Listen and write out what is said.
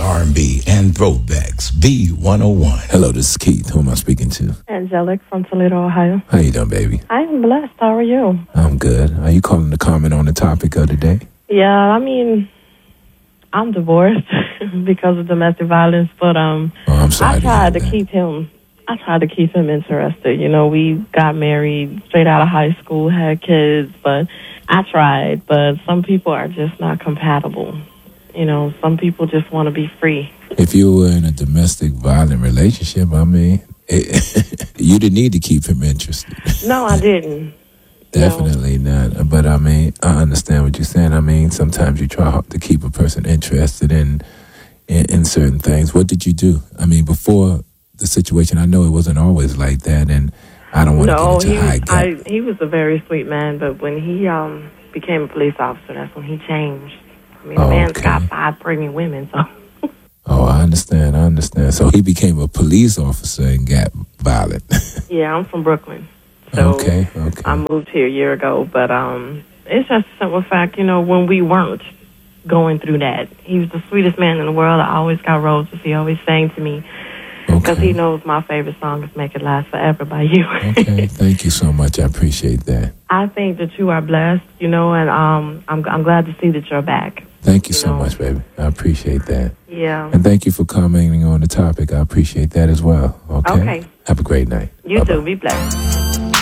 R&B, and throwbacks. V101. Hello, this is Keith. Who am I speaking to? Angelic from Toledo, Ohio. How you doing, baby? I'm blessed. How are you? I'm good. Are you calling to comment on the topic of the day? Yeah, I mean, I'm divorced because of domestic violence, but I'm sorry I tried to hear that. keep him. I tried to keep him interested. You know, we got married straight out of high school, had kids, but I tried. But some people are just not compatible. You know, some people just want to be free. If you were in a domestic violent relationship, I mean, you didn't need to keep him interested. No, I didn't. Definitely not. But I mean, I understand what you're saying. I mean, sometimes you try to keep a person interested in certain things. What did you do? I mean, before the situation, I know it wasn't always like that, and I don't want to get into high gap. He was a very sweet man, but when he became a police officer, that's when he changed. I mean, the man's got 5 pregnant women, so. Oh, I understand. So he became a police officer and got violent. Yeah, I'm from Brooklyn. So okay. I moved here a year ago, but it's just a simple fact, you know, when we weren't going through that. He was the sweetest man in the world. I always got roses. He always sang to me. Because he knows my favorite song is Make It Last Forever by you. Okay, thank you so much. I appreciate that. I think that you are blessed, you know, and I'm glad to see that you're back. Thank you so much, baby. I appreciate that. Yeah. And thank you for commenting on the topic. I appreciate that as well. Okay. Have a great night. You too. Be blessed.